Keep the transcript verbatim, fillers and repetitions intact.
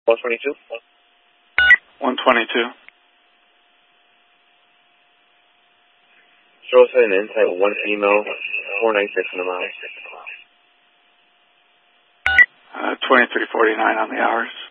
one twenty-two. one twenty-two. Shows an insight, one female, four ninety-six in the mile. Uh, twenty-three forty-nine on the hours.